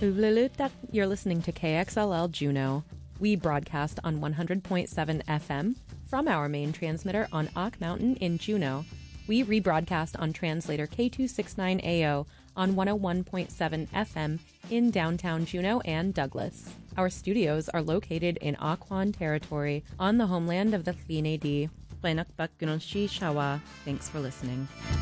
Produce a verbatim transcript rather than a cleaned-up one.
Uvlilutak, you're listening to K X L L Juneau. We broadcast on one hundred point seven F M from our main transmitter on Ock Mountain in Juneau. We rebroadcast on translator K two sixty-nine A O on one oh one point seven F M in downtown Juneau and Douglas. Our studios are located in Occoquan territory on the homeland of the Tleenay Dee. Thanks for listening.